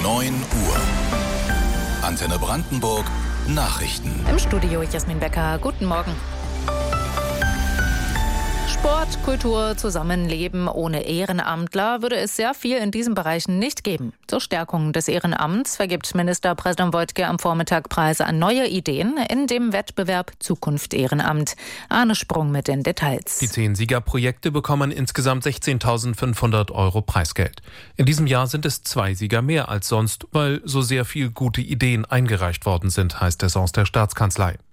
9 Uhr. Antenne Brandenburg Nachrichten. Im Studio Jasmin Becker. Guten Morgen. Sport, Kultur, Zusammenleben ohne Ehrenamtler würde es sehr viel in diesen Bereichen nicht geben. Zur Stärkung des Ehrenamts vergibt Ministerpräsident Woidke am Vormittag Preise an neue Ideen in dem Wettbewerb Zukunft Ehrenamt. Arne Sprung mit den Details. Die 10 Siegerprojekte bekommen insgesamt 16.500 € Preisgeld. In diesem Jahr sind es 2 Sieger mehr als sonst, weil so sehr viel gute Ideen eingereicht worden sind, heißt es aus der Staatskanzlei.